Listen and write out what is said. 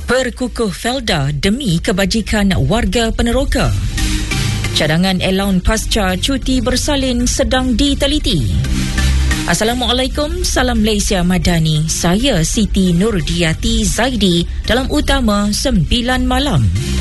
Perkukuh Felda demi kebajikan warga Peneroka. Cadangan Elaun pasca cuti bersalin sedang diteliti. Assalamualaikum, salam Malaysia Madani. Saya Siti Nurdiati Zaidi dalam Utama 9 Malam.